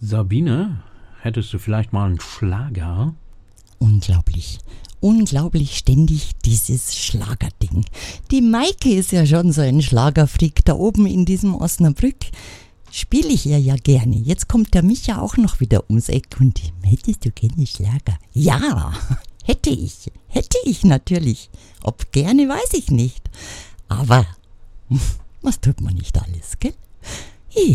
Sabine, hättest du vielleicht mal einen Schlager? Unglaublich. Unglaublich ständig dieses Schlagerding. Die Maike ist ja schon so ein Schlagerfreak da oben in diesem Osnabrück. Spiele ich ihr ja gerne. Jetzt kommt der Micha auch noch wieder ums Eck und hättest du gerne Schlager? Ja, hätte ich natürlich. Ob gerne, weiß ich nicht. Aber was tut man nicht alles, gell?